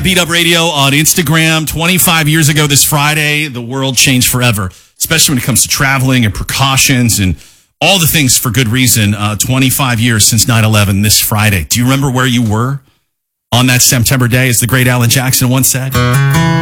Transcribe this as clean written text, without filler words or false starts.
Beat Up Radio on Instagram. 25 years ago this Friday, the world changed forever, especially when it comes to traveling and precautions and all the things for good reason. 25 years since 9/11 this Friday. Do you remember where you were on that September day, as the great Alan Jackson once said?